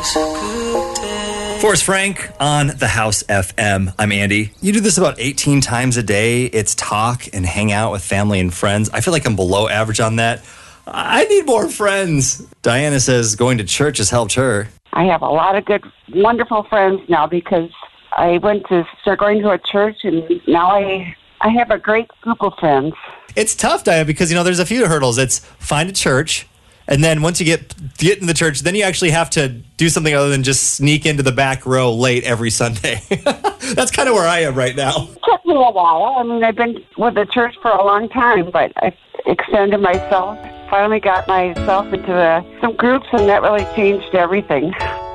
Forrest Frank on the House FM. I'm Andy. You do this about 18 times a day. It's talk and hang out with family and friends. I feel like I'm below average on that. I need more friends. Diana says going to church has helped her. I have a lot of good, wonderful friends now because I went to start going to a church, and now I have a great group of friends. It's tough, Diana, because, there's a few hurdles. It's find a church, and then once you get in the church, then you actually have to do something other than just sneak into the back row late every Sunday. That's kind of where I am right now. It took me a while. I've been with the church for a long time, but I extended myself. Finally got myself into some groups, and that really changed everything.